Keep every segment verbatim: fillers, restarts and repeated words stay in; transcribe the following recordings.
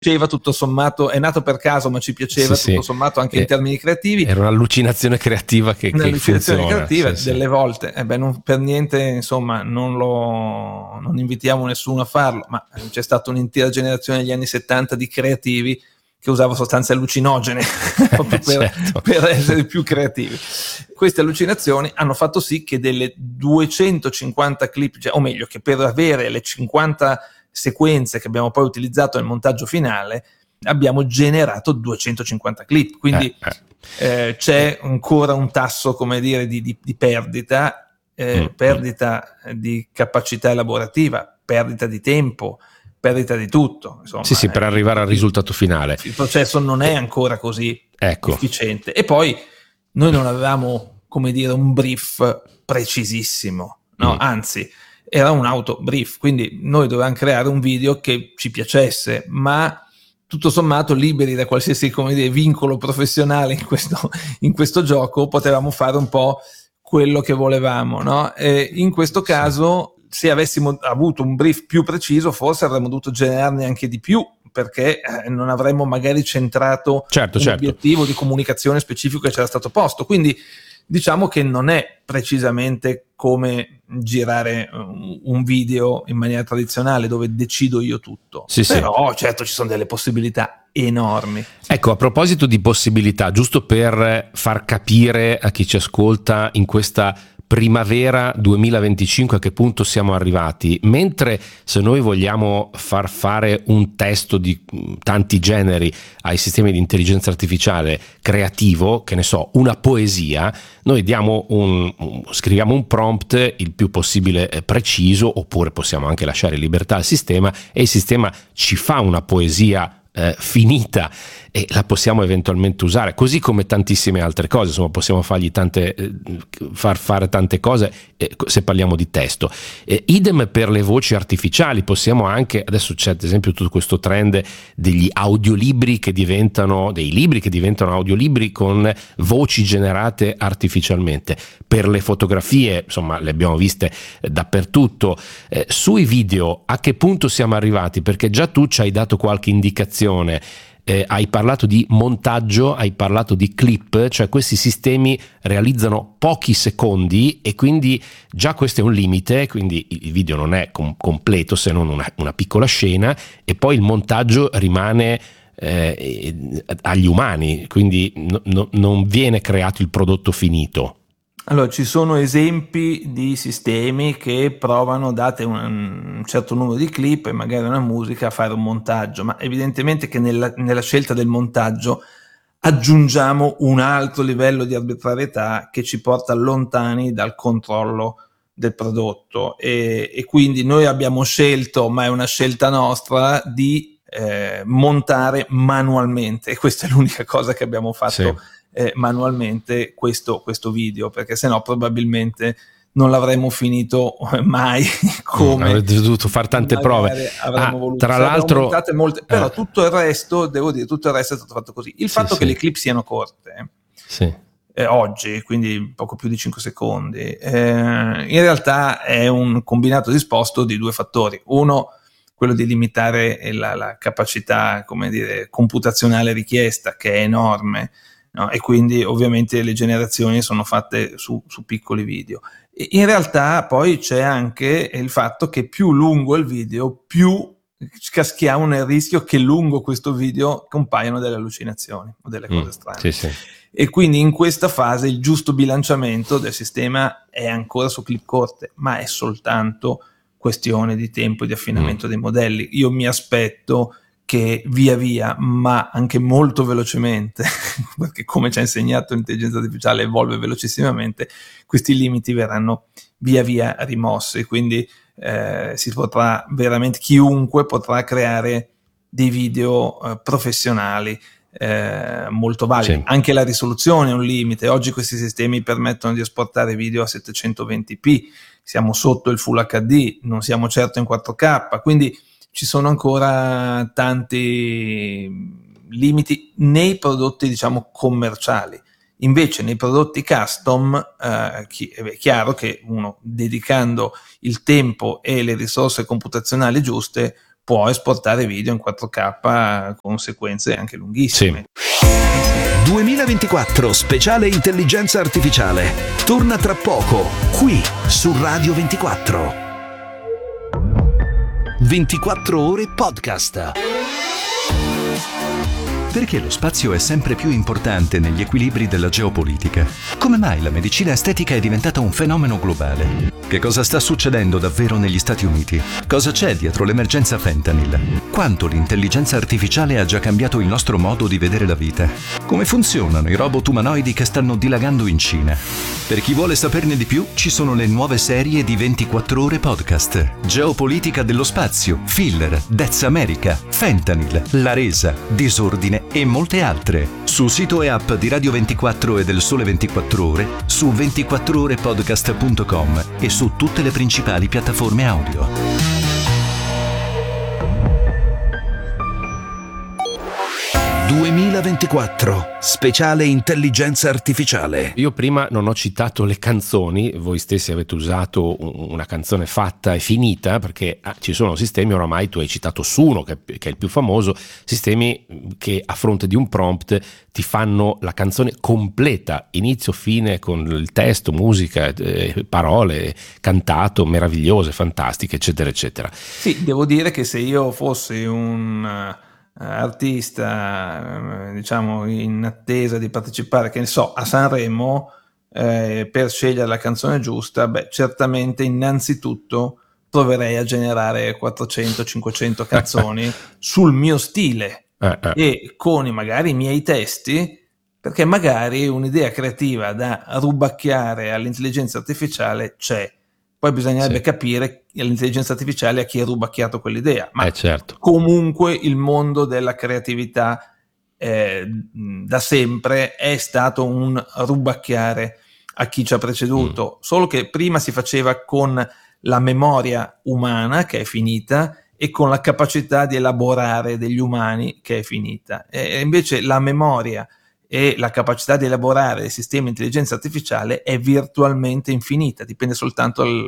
piaceva tutto sommato, è nato per caso ma ci piaceva sì, tutto sì. sommato anche eh, in termini creativi. Era un'allucinazione creativa che, che funziona. creativa sì, delle sì. volte, eh beh, non, per niente insomma non lo non invitiamo nessuno a farlo, ma c'è stata un'intera generazione negli anni settanta di creativi che usava sostanze allucinogene proprio per, certo. per essere più creativi. Queste allucinazioni hanno fatto sì che delle duecentocinquanta clip, cioè, o meglio che per avere le cinquanta sequenze che abbiamo poi utilizzato nel montaggio finale abbiamo generato duecentocinquanta clip, quindi eh, eh. Eh, c'è ancora un tasso, come dire, di, di, di perdita, eh, mm, perdita di capacità elaborativa, perdita di tempo, perdita di tutto. Insomma, sì, sì, per eh, arrivare il, al risultato finale. Il processo non è ancora così ecco. efficiente. E poi noi non avevamo, come dire, un brief precisissimo, no? Mm. Anzi, era un auto brief, quindi noi dovevamo creare un video che ci piacesse, ma tutto sommato liberi da qualsiasi, come dire, vincolo professionale in questo, in questo gioco, potevamo fare un po' quello che volevamo, no? E in questo caso, se avessimo avuto un brief più preciso, forse avremmo dovuto generarne anche di più, perché eh, non avremmo magari centrato certo, un certo. obiettivo di comunicazione specifico che c'era stato posto. Quindi diciamo che non è precisamente come girare un video in maniera tradizionale dove decido io tutto, sì, però sì. certo ci sono delle possibilità enormi. Ecco, a proposito di possibilità, giusto per far capire a chi ci ascolta in questa primavera duemilaventicinque a che punto siamo arrivati, mentre se noi vogliamo far fare un testo di tanti generi ai sistemi di intelligenza artificiale creativo, che ne so, una poesia, noi diamo un, un scriviamo un prompt il più possibile preciso, oppure possiamo anche lasciare libertà al sistema e il sistema ci fa una poesia Eh, finita e la possiamo eventualmente usare, così come tantissime altre cose. Insomma, possiamo fargli tante eh, far fare tante cose eh, se parliamo di testo. Eh, idem per le voci artificiali, possiamo anche, adesso c'è ad esempio tutto questo trend degli audiolibri che diventano dei libri che diventano audiolibri con voci generate artificialmente. Per le fotografie, insomma, le abbiamo viste eh, dappertutto. Eh, sui video a che punto siamo arrivati? Perché già tu ci hai dato qualche indicazione. Eh, hai parlato di montaggio, hai parlato di clip, cioè questi sistemi realizzano pochi secondi e quindi già questo è un limite, quindi il video non è com- completo se non una, una piccola scena, e poi il montaggio rimane eh, agli umani, quindi no, no, non viene creato il prodotto finito. Allora, ci sono esempi di sistemi che provano, date un, un certo numero di clip e magari una musica, a fare un montaggio, ma evidentemente che nella, nella scelta del montaggio aggiungiamo un altro livello di arbitrarietà che ci porta lontani dal controllo del prodotto, e, e quindi noi abbiamo scelto, ma è una scelta nostra, di eh, montare manualmente, e questa è l'unica cosa che abbiamo fatto. Sì. Eh, manualmente questo, questo video, perché sennò probabilmente non l'avremmo finito mai come mm, avrete dovuto fare tante prove. Avremmo ah, voluto. Tra l'altro molte, però eh. tutto il resto, devo dire, tutto il resto è stato fatto così. Il sì, fatto sì. che le clip siano corte sì. eh, oggi, quindi poco più di cinque secondi, eh, in realtà è un combinato disposto di due fattori. Uno, quello di limitare la, la capacità, come dire, computazionale richiesta, che è enorme. No, e quindi ovviamente le generazioni sono fatte su, su piccoli video. E in realtà poi c'è anche il fatto che più lungo il video, più caschiamo nel rischio che lungo questo video compaiano delle allucinazioni o delle cose mm, strane. Sì, sì. E quindi in questa fase il giusto bilanciamento del sistema è ancora su clip corte, ma è soltanto questione di tempo e di affinamento mm. dei modelli. Io mi aspetto che via via, ma anche molto velocemente, perché come ci ha insegnato l'intelligenza artificiale evolve velocissimamente, questi limiti verranno via via rimossi, quindi eh, si potrà veramente, chiunque potrà creare dei video eh, professionali eh, molto validi. Sì. Anche la risoluzione è un limite. Oggi questi sistemi permettono di esportare video a settecentoventi p, siamo sotto il Full acca di, non siamo certo in quattro K, quindi ci sono ancora tanti limiti nei prodotti, diciamo, commerciali. Invece nei prodotti custom eh, è chiaro che uno, dedicando il tempo e le risorse computazionali giuste, può esportare video in quattro K con sequenze anche lunghissime. Sì. duemilaventiquattro speciale intelligenza artificiale torna tra poco qui su Radio ventiquattro. ventiquattro ore podcast. Perché lo spazio è sempre più importante negli equilibri della geopolitica? Come mai la medicina estetica è diventata un fenomeno globale? Che cosa sta succedendo davvero negli Stati Uniti? Cosa c'è dietro l'emergenza fentanyl? Quanto l'intelligenza artificiale ha già cambiato il nostro modo di vedere la vita? Come funzionano i robot umanoidi che stanno dilagando in Cina? Per chi vuole saperne di più, ci sono le nuove serie di ventiquattro ore podcast. Geopolitica dello spazio, Filler, That's America, Fentanyl, La Resa, Disordine e molte altre. Sul sito e app di Radio ventiquattro e del Sole ventiquattro Ore, su ventiquattro ore podcast punto com e su tutte le principali piattaforme audio. duemilaventiquattro speciale intelligenza artificiale. Io prima non ho citato le canzoni, voi stessi avete usato una canzone fatta e finita, perché ah, ci sono sistemi, oramai tu hai citato Suno, che, che è il più famoso, sistemi che a fronte di un prompt ti fanno la canzone completa, inizio fine, con il testo, musica, eh, parole, cantato, meravigliose, fantastiche, eccetera eccetera. Sì, devo dire che se io fossi un artista, diciamo, in attesa di partecipare, che ne so, a Sanremo, eh, per scegliere la canzone giusta, beh, certamente innanzitutto proverei a generare quattrocento cinquecento canzoni sul mio stile eh, eh. e con magari i miei testi, perché magari un'idea creativa da rubacchiare all'intelligenza artificiale c'è. Poi bisognerebbe sì. capire all'intelligenza artificiale a chi ha rubacchiato quell'idea, ma eh certo. comunque il mondo della creatività eh, da sempre è stato un rubacchiare a chi ci ha preceduto, mm. solo che prima si faceva con la memoria umana, che è finita, e con la capacità di elaborare degli umani, che è finita. E invece la memoria e la capacità di elaborare il sistema di intelligenza artificiale è virtualmente infinita, dipende soltanto dal,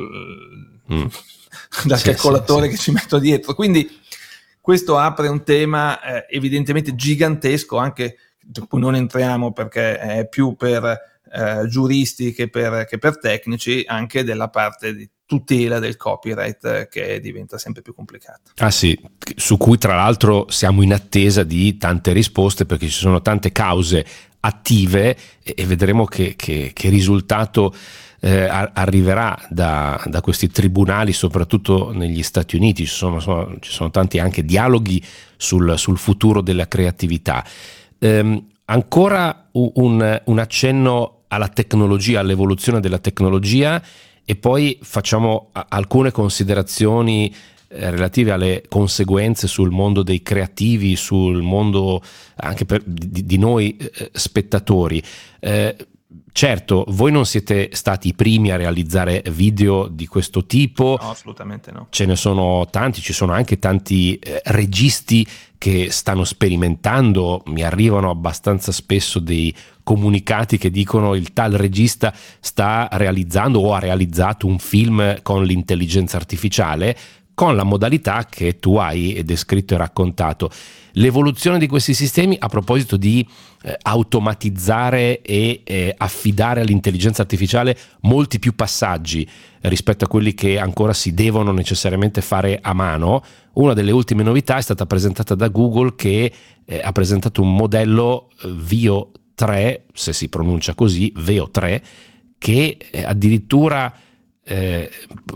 mm. dal sì, calcolatore sì, che sì. ci metto dietro. Quindi questo apre un tema eh, evidentemente gigantesco, anche in cui non entriamo perché è più per eh, giuristi che per, che per tecnici, anche della parte di tutela del copyright, che diventa sempre più complicata. Ah sì, su cui tra l'altro siamo in attesa di tante risposte, perché ci sono tante cause attive e, e vedremo che, che, che risultato eh, arriverà da, da questi tribunali, soprattutto negli Stati Uniti. Ci sono, sono, ci sono tanti anche dialoghi sul, sul futuro della creatività. Ehm, ancora un, un accenno alla tecnologia, all'evoluzione della tecnologia, e poi facciamo alcune considerazioni eh, relative alle conseguenze sul mondo dei creativi, sul mondo anche per, di, di noi eh, spettatori. Eh, certo, voi non siete stati i primi a realizzare video di questo tipo. No, assolutamente no. Ce ne sono tanti, ci sono anche tanti eh, registi che stanno sperimentando. Mi arrivano abbastanza spesso dei comunicati che dicono il tal regista sta realizzando o ha realizzato un film con l'intelligenza artificiale, con la modalità che tu hai descritto e raccontato. L'evoluzione di questi sistemi, a proposito di eh, automatizzare e eh, affidare all'intelligenza artificiale molti più passaggi rispetto a quelli che ancora si devono necessariamente fare a mano. Una delle ultime novità è stata presentata da Google, che eh, ha presentato un modello eh, Veo tre, se si pronuncia così, Veo tre, che eh, addirittura eh,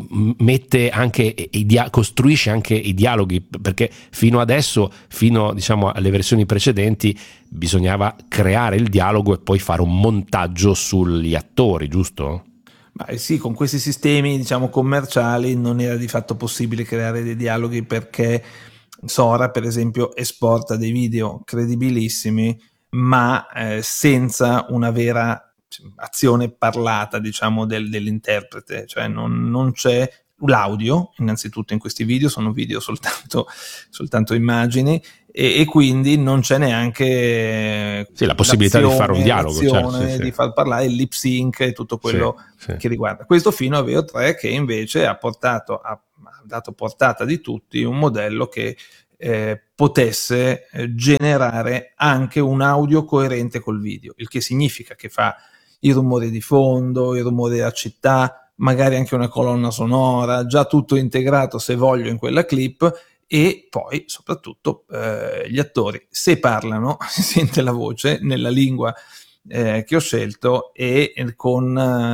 mette anche i dia- costruisce anche i dialoghi, perché fino adesso, fino diciamo alle versioni precedenti, bisognava creare il dialogo e poi fare un montaggio sugli attori, giusto? Ma sì, con questi sistemi diciamo commerciali non era di fatto possibile creare dei dialoghi, perché Sora per esempio esporta dei video credibilissimi ma eh, senza una vera azione parlata, diciamo, del, dell'interprete, cioè non, non c'è l'audio, innanzitutto in questi video sono video soltanto, soltanto immagini, e, e quindi non c'è neanche sì, la possibilità di fare un dialogo, certo, sì, sì. di far parlare il lip sync e tutto quello sì, sì. che riguarda questo, fino a Veo tre, che invece ha portato, ha, ha dato portata di tutti un modello che eh, potesse eh, generare anche un audio coerente col video, il che significa che fa i rumori di fondo, i rumori della città, magari anche una colonna sonora, già tutto integrato se voglio in quella clip. E poi soprattutto eh, gli attori, se parlano, si sente la voce nella lingua eh, che ho scelto, e con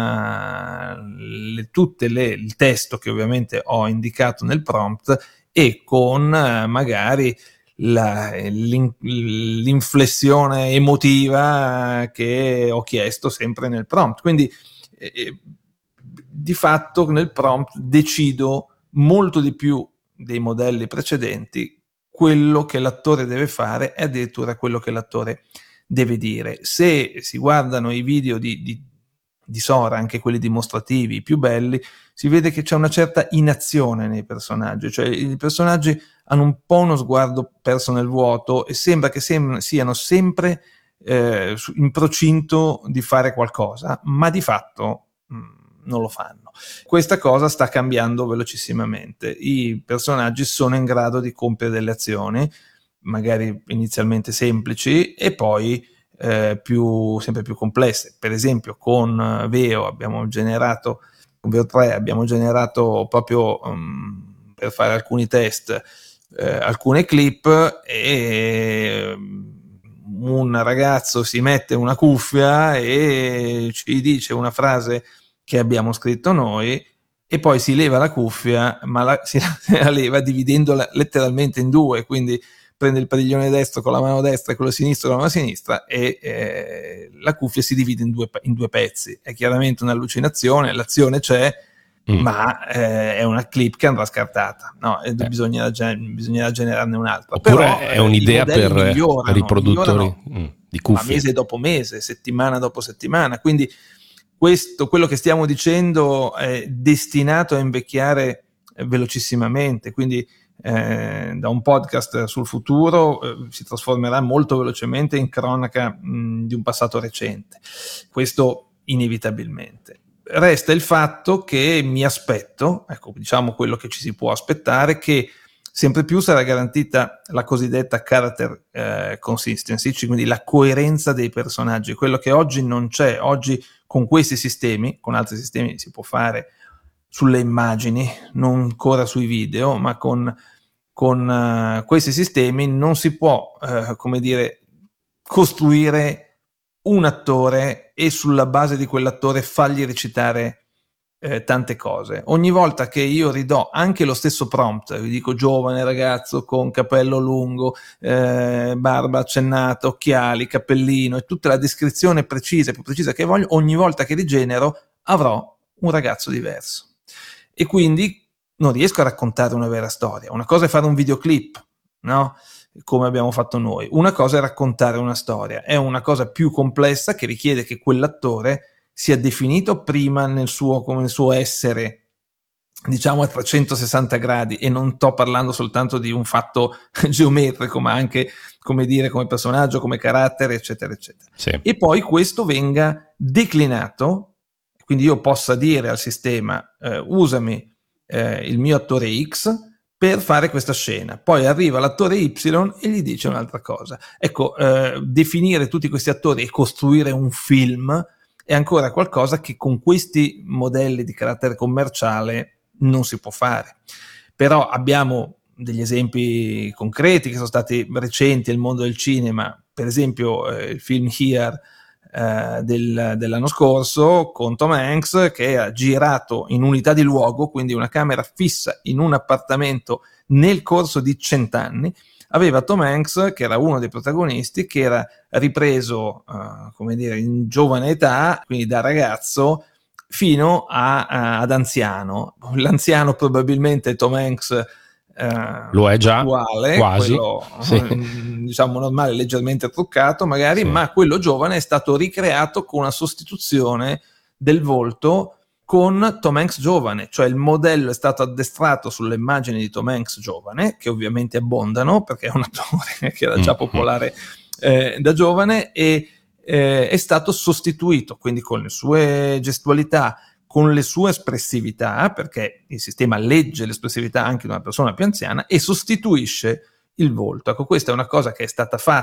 uh, le, tutte le, il testo che ovviamente ho indicato nel prompt, e con uh, magari la, l'in, l'inflessione emotiva che ho chiesto sempre nel prompt. Quindi eh, di fatto nel prompt decido molto di più dei modelli precedenti quello che l'attore deve fare, e addirittura quello che l'attore deve dire. Se si guardano i video di, di, di Sora, anche quelli dimostrativi, i più belli, si vede che c'è una certa inazione nei personaggi, cioè i personaggi hanno un po' uno sguardo perso nel vuoto, e sembra che sem- siano sempre eh, in procinto di fare qualcosa, ma di fatto mh, non lo fanno. Questa cosa sta cambiando velocissimamente. I personaggi sono in grado di compiere delle azioni, magari inizialmente semplici, e poi eh, più, sempre più complesse. Per esempio con Veo abbiamo generato, con Veo tre abbiamo generato proprio um, per fare alcuni test eh, alcune clip, e un ragazzo si mette una cuffia e ci dice una frase che abbiamo scritto noi, e poi si leva la cuffia, ma la, si la leva dividendola letteralmente in due, quindi prende il padiglione destro con la mano destra e quello sinistro con la mano sinistra, e eh, la cuffia si divide in due, in due pezzi. È chiaramente un'allucinazione, l'azione c'è, mm. ma eh, è una clip che andrà scartata, no? E eh. bisognerà, bisognerà generarne un'altra. Oppure però, è un'idea per, per i produttori mm, di cuffie, mese dopo mese, settimana dopo settimana, quindi questo, quello che stiamo dicendo, è destinato a invecchiare velocissimamente, quindi eh, da un podcast sul futuro eh, si trasformerà molto velocemente in cronaca mh, di un passato recente, questo inevitabilmente. Resta il fatto che mi aspetto, ecco, diciamo quello che ci si può aspettare, che sempre più sarà garantita la cosiddetta character eh, consistency, cioè quindi la coerenza dei personaggi, quello che oggi non c'è. Oggi con questi sistemi, con altri sistemi si può fare sulle immagini, non ancora sui video, ma con, con uh, questi sistemi non si può, uh, come dire, costruire un attore e sulla base di quell'attore fargli recitare Eh, tante cose. Ogni volta che io ridò anche lo stesso prompt, vi dico giovane ragazzo con capello lungo, eh, barba accennata, occhiali, cappellino, e tutta la descrizione precisa, più precisa che voglio, ogni volta che rigenero avrò un ragazzo diverso. E quindi non riesco a raccontare una vera storia. Una cosa è fare un videoclip, no? Come abbiamo fatto noi. Una cosa è raccontare una storia. È una cosa più complessa che richiede che quell'attore sia definito prima nel suo, come nel suo essere, diciamo a trecentosessanta gradi, e non sto parlando soltanto di un fatto geometrico, ma anche, come dire, come personaggio, come carattere, eccetera, eccetera. Sì. E poi questo venga declinato, quindi io possa dire al sistema eh, usami eh, il mio attore X per fare questa scena, poi arriva l'attore Y e gli dice un'altra cosa. Ecco, eh, definire tutti questi attori e costruire un film è ancora qualcosa che con questi modelli di carattere commerciale non si può fare. Però abbiamo degli esempi concreti che sono stati recenti nel mondo del cinema, per esempio eh, il film Here eh, del, dell'anno scorso con Tom Hanks, che ha girato in unità di luogo, quindi una camera fissa in un appartamento nel corso di cent'anni. Aveva Tom Hanks, che era uno dei protagonisti, che era ripreso, uh, come dire, in giovane età, quindi da ragazzo fino a, a, ad anziano. L'anziano probabilmente è Tom Hanks uh, lo è già, attuale, quasi, quello, sì. diciamo normale, leggermente truccato magari, sì. Ma quello giovane è stato ricreato con una sostituzione del volto con Tom Hanks giovane, cioè il modello è stato addestrato sulle immagini di Tom Hanks giovane, che ovviamente abbondano perché è un attore che era già popolare eh, da giovane, e eh, è stato sostituito, quindi con le sue gestualità, con le sue espressività, perché il sistema legge l'espressività anche di una persona più anziana e sostituisce il volto. Ecco, questa è una cosa che è stata fatta